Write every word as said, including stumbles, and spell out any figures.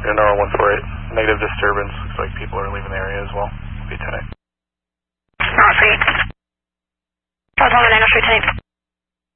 N R one four eight. Negative disturbance. Looks like people are leaving the area as well. Be ten eight.